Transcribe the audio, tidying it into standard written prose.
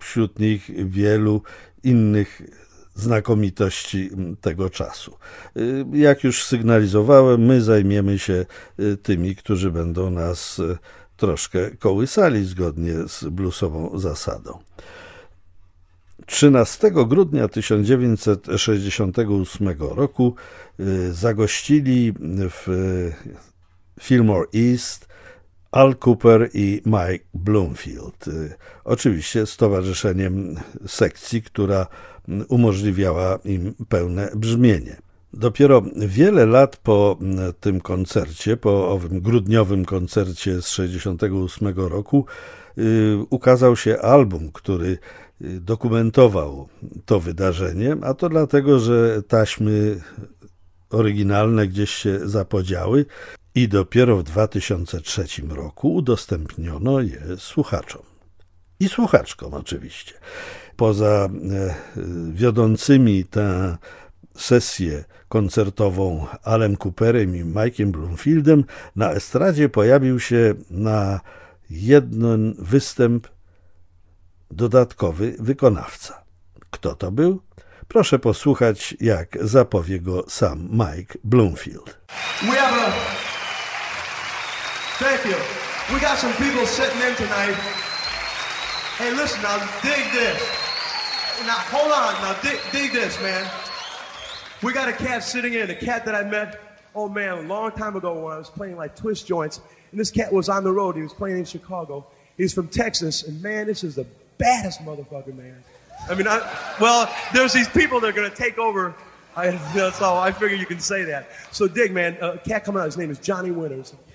wśród nich wielu innych znakomitości tego czasu. Jak już sygnalizowałem, my zajmiemy się tymi, którzy będą nas troszkę kołysali zgodnie z bluesową zasadą. 13 grudnia 1968 roku zagościli w Fillmore East Al Kooper i Mike Bloomfield. Oczywiście z towarzyszeniem sekcji, która umożliwiała im pełne brzmienie. Dopiero wiele lat po tym koncercie, po owym grudniowym koncercie z 1968 roku, ukazał się album, który dokumentował to wydarzenie, a to dlatego, że taśmy oryginalne gdzieś się zapodziały i dopiero w 2003 roku udostępniono je słuchaczom. I słuchaczkom oczywiście. Poza wiodącymi tę sesję koncertową Alem Cooperem i Mike'iem Bloomfieldem na estradzie pojawił się na jeden występ dodatkowy wykonawca. Kto to był? Proszę posłuchać, jak zapowie go sam Mike Bloomfield. Thank you. We got some people sitting in tonight. Hey, listen now, dig this. Now, hold on, now dig this, man. We got a cat sitting in, a cat that I met, oh man, a long time ago when I was playing like twist joints. And this cat was on the road, he was playing in Chicago. He's from Texas, and man, this is the baddest motherfucker, man. I mean, there's these people that are going to take over. So I figure you can say that. So dig, man, a cat coming out, his name is Johnny Winters.